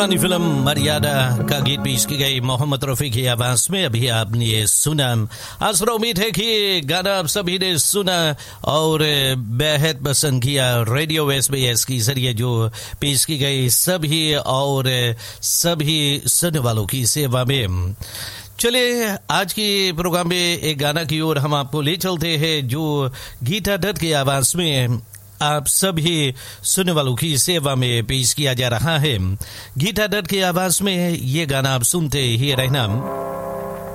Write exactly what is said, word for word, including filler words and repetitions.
पुरानी फिल्म मर्यादा का गीत पेश की गई मोहम्मद रफी की आवाज में अभी आपने ये सुना। आसरा उम्मीद है कि गाना आप सभी ने सुना और बेहद पसंद किया। रेडियो एसबीएस के जरिए जो पेश की गई सभी और सभी सुनने वालों की सेवा में। चलिए आज के प्रोग्राम में एक गाना की ओर हम आपको ले चलते हैं जो गीता दत्त की आवाज में आप सभी सुनने वालों की सेवा में पेश किया जा रहा है। गीता दत्त की आवाज में ये गाना आप सुनते ही रहना।